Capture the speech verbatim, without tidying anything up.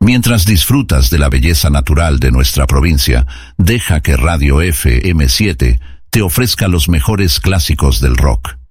Mientras disfrutas de la belleza natural de nuestra provincia, deja que Radio F M siete te ofrezca los mejores clásicos del rock.